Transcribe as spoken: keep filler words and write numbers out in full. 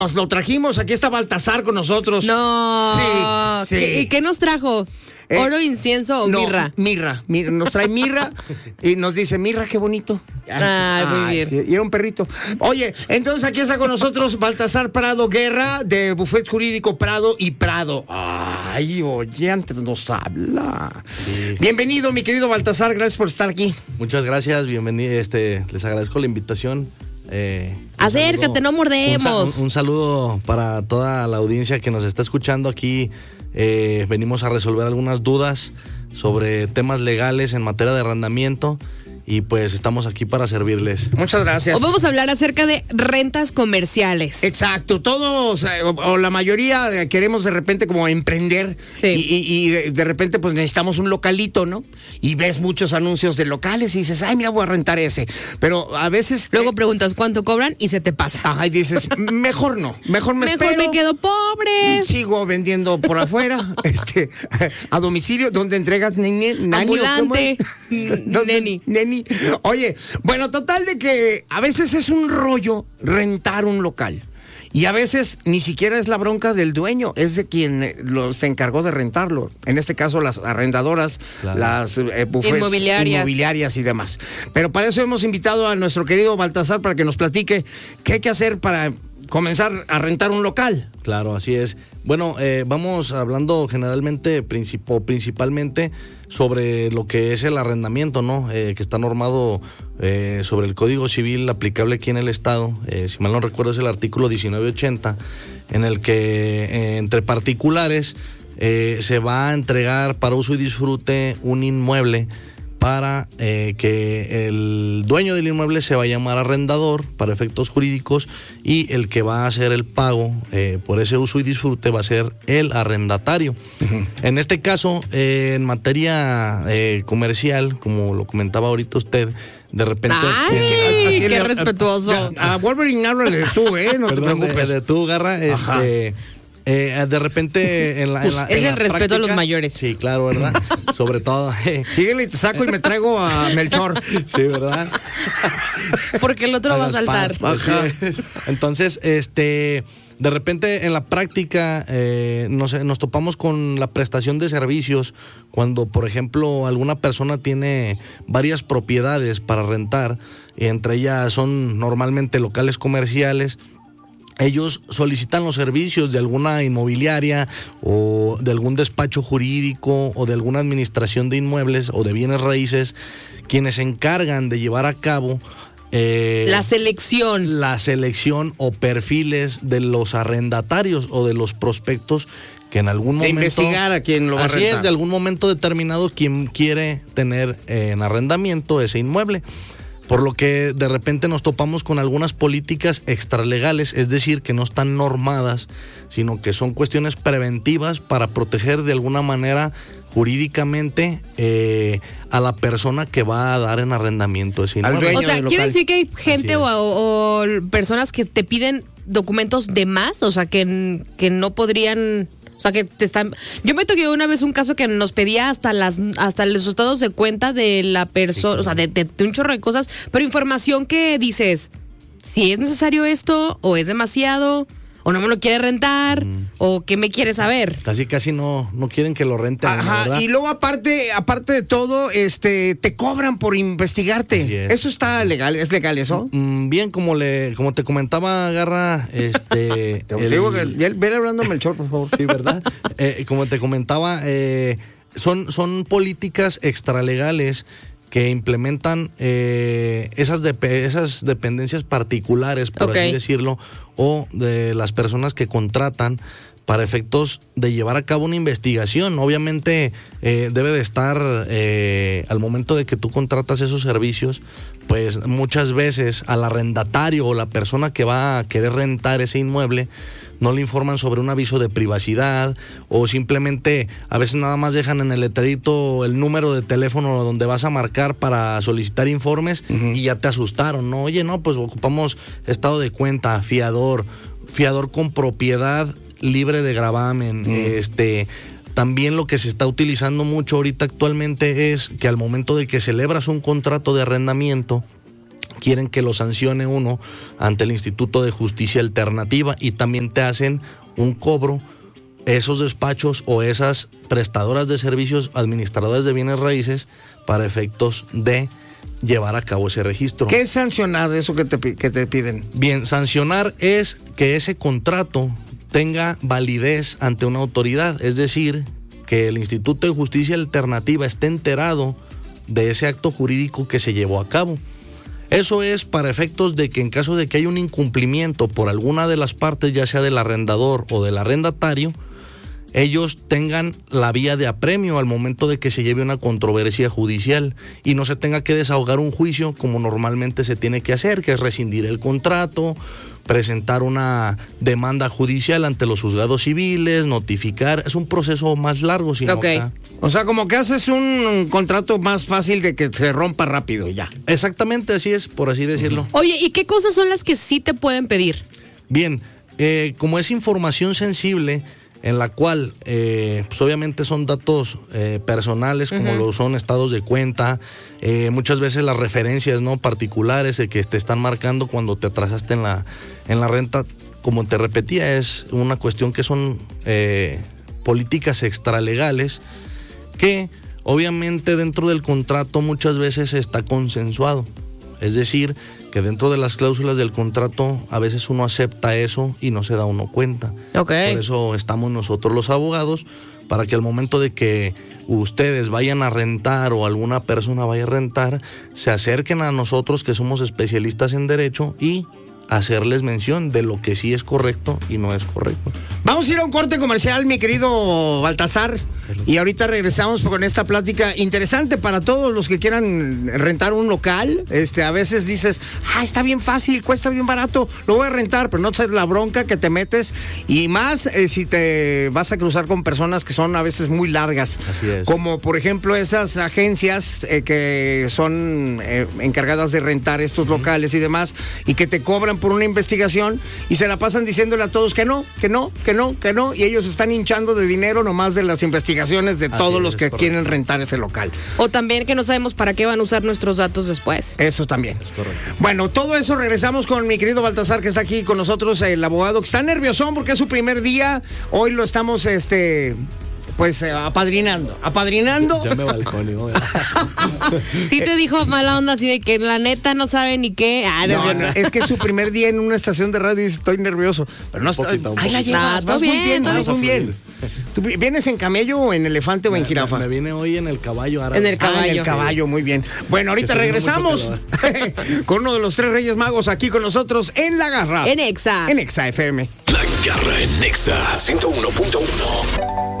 Nos lo trajimos, aquí está Baltasar con nosotros. No. Sí, sí. ¿Y qué nos trajo? Eh, ¿Oro, incienso o no, mirra? Mirra, mirra. Nos trae mirra y nos dice, mirra, qué bonito. Ay, muy bien. Sí, y era un perrito. Oye, entonces aquí está con nosotros Baltasar Prado Guerra, de Bufete Jurídico Prado y Prado. Ay, oye, antes nos habla. Sí. Bienvenido, mi querido Baltasar, gracias por estar aquí. Muchas gracias, bienvenido. Este, les agradezco la invitación. Eh, Acércate, saludo, no mordemos. Un, un, un saludo para toda la audiencia que nos está escuchando aquí. Eh, venimos a resolver algunas dudas sobre temas legales en materia de arrendamiento. Y pues estamos aquí para servirles. Muchas gracias. Hoy vamos a hablar acerca de rentas comerciales. Exacto, todos o, o la mayoría queremos de repente como emprender. Sí. y, y, y de, de repente pues necesitamos un localito, ¿no? Y ves muchos anuncios de locales y dices, ay, mira, voy a rentar ese. Pero a veces... Luego preguntas cuánto cobran y se te pasa. Ajá, y dices, mejor no, mejor me Mejor espero. me quedo pobre. Sigo vendiendo por afuera, este, a domicilio, donde entregas neni, nani, Ambulante, ¿Dónde? neni. Neni. Oye, bueno, total de que a veces es un rollo rentar un local. Y a veces ni siquiera es la bronca del dueño, es de quien eh, lo, se encargó de rentarlo. En este caso, las arrendadoras, claro. las eh, bufetes, inmobiliarias. inmobiliarias y demás. Pero para eso hemos invitado a nuestro querido Baltasar para que nos platique qué hay que hacer para comenzar a rentar un local. Claro, así es. Bueno, eh, vamos hablando generalmente, princip- principalmente sobre lo que es el arrendamiento, ¿no? Eh, que está normado eh, sobre el Código Civil aplicable aquí en el Estado. Eh, si mal no recuerdo es el artículo diecinueve ochenta, en el que eh, entre particulares eh, se va a entregar para uso y disfrute un inmueble para eh, que el dueño del inmueble se va a llamar arrendador para efectos jurídicos y el que va a hacer el pago eh, por ese uso y disfrute va a ser el arrendatario. Uh-huh. En este caso, eh, en materia eh, comercial, como lo comentaba ahorita usted, de repente... ¡Ay! Eh, ¡Qué a, respetuoso! A, a Wolverine habla de tú, ¿eh? No Perdón, te preocupes. De, de tú, Garra, este... Eh, de repente en la, en la, es en el la respeto práctica, a los mayores. Sí, claro, ¿verdad? Sobre todo. Eh. Síguele y te saco y me traigo a Melchor. Sí, ¿verdad? Porque el otro a va a saltar. Ajá. Entonces, este, de repente en la práctica eh, nos, nos topamos con la prestación de servicios cuando, por ejemplo, alguna persona tiene varias propiedades para rentar, y entre ellas son normalmente locales comerciales. Ellos solicitan los servicios de alguna inmobiliaria o de algún despacho jurídico o de alguna administración de inmuebles o de bienes raíces, quienes se encargan de llevar a cabo eh, la selección. La selección o perfiles de los arrendatarios o de los prospectos que en algún de momento... investigar a quien lo va a rentar. Así es, de algún momento determinado quien quiere tener eh, en arrendamiento ese inmueble. Por lo que de repente nos topamos con algunas políticas extralegales, es decir, que no están normadas, sino que son cuestiones preventivas para proteger de alguna manera jurídicamente eh, a la persona que va a dar en arrendamiento ese inmueble. O sea, ¿quiere decir que hay gente o, o, o personas que te piden documentos de más? O sea, que, que no podrían... O sea, que te están... Yo me toqué una vez un caso que nos pedía hasta las hasta los estados de cuenta de la persona, sí, claro. O sea, de, de, de un chorro de cosas, pero información que dices, si es necesario esto, o es demasiado, o no me lo quiere rentar, mm. o qué me quiere saber. Casi casi no, no quieren que lo renten. Ajá, ¿verdad? Y luego aparte, aparte de todo, este, te cobran por investigarte. ¿Eso está legal? ¿Es legal eso? Mm, bien, como le, como te comentaba, Garra, este. te el, digo que vele hablando Melchor, por favor. Sí, ¿verdad? eh, como te comentaba, eh, son, son políticas extralegales que implementan eh, esas, de, esas dependencias particulares, por okay. así decirlo, o de las personas que contratan para efectos de llevar a cabo una investigación. Obviamente eh, debe de estar eh, al momento de que tú contratas esos servicios, pues muchas veces al arrendatario o la persona que va a querer rentar ese inmueble no le informan sobre un aviso de privacidad, o simplemente a veces nada más dejan en el letrerito el número de teléfono donde vas a marcar para solicitar informes, uh-huh. y ya te asustaron, ¿no? Oye, no, pues ocupamos estado de cuenta, fiador, fiador con propiedad libre de gravamen, uh-huh. este... También lo que se está utilizando mucho ahorita actualmente es que al momento de que celebras un contrato de arrendamiento, quieren que lo sancione uno ante el Instituto de Justicia Alternativa y también te hacen un cobro esos despachos o esas prestadoras de servicios, administradores de bienes raíces, para efectos de llevar a cabo ese registro. ¿Qué es sancionar eso que te, que te piden? Bien, sancionar es que ese contrato tenga validez ante una autoridad, es decir, que el Instituto de Justicia Alternativa esté enterado de ese acto jurídico que se llevó a cabo. Eso es para efectos de que en caso de que haya un incumplimiento por alguna de las partes, ya sea del arrendador o del arrendatario, ellos tengan la vía de apremio al momento de que se lleve una controversia judicial y no se tenga que desahogar un juicio como normalmente se tiene que hacer, que es rescindir el contrato, presentar una demanda judicial ante los juzgados civiles, notificar. Es un proceso más largo. Si okay. no, o sea, como que haces un contrato más fácil de que se rompa rápido ya. Exactamente, así es, por así decirlo. Oye, ¿y qué cosas son las que sí te pueden pedir? Bien, eh, como es información sensible, en la cual eh, pues obviamente son datos eh, personales, como uh-huh. lo son estados de cuenta, eh, muchas veces las referencias no particulares de que te están marcando cuando te atrasaste en la, en la renta, como te repetía, es una cuestión que son eh, políticas extralegales que obviamente dentro del contrato muchas veces está consensuado. Es decir, que dentro de las cláusulas del contrato a veces uno acepta eso y no se da uno cuenta. Okay. Por eso estamos nosotros los abogados, para que al momento de que ustedes vayan a rentar o alguna persona vaya a rentar, se acerquen a nosotros que somos especialistas en derecho y hacerles mención de lo que sí es correcto y no es correcto. Vamos a ir a un corte comercial, mi querido Baltasar, y ahorita regresamos con esta plática interesante para todos los que quieran rentar un local. Este, a veces dices, ah, está bien fácil, cuesta bien barato, lo voy a rentar, pero no sabes la bronca que te metes, y más eh, si te vas a cruzar con personas que son a veces muy largas. Así es. Como por ejemplo esas agencias eh, que son eh, encargadas de rentar estos uh-huh. locales y demás, y que te cobran por una investigación y se la pasan diciéndole a todos que no, que no, que no, que no, y ellos están hinchando de dinero nomás de las investigaciones de Así todos es, los que correcto. quieren rentar ese local. O también que no sabemos para qué van a usar nuestros datos después. Eso también. Es correcto. Bueno, todo eso regresamos con mi querido Baltasar, que está aquí con nosotros, el abogado, que está nerviosón porque es su primer día. Hoy lo estamos, este... pues eh, apadrinando, apadrinando. Ya me balconeo. Sí te dijo mala onda así de que la neta no sabe ni qué. Ah, no, No, es no, es que es su primer día en una estación de radio y estoy nervioso. Pero no Un estoy. poquito, un Ahí la poquito. llevas, Ah, vas todo muy bien, bien, todo vas muy bien. bien. ¿Tú vienes en camello o en elefante o en jirafa? Me, me vine hoy en el caballo árabe. En el Ah, en caballo. el caballo, muy bien. Bueno, ahorita Que se vino regresamos mucho con uno de los tres Reyes Magos aquí con nosotros en La Garra. En Exa. En Exa F M. La Garra en Nexa ciento uno punto uno.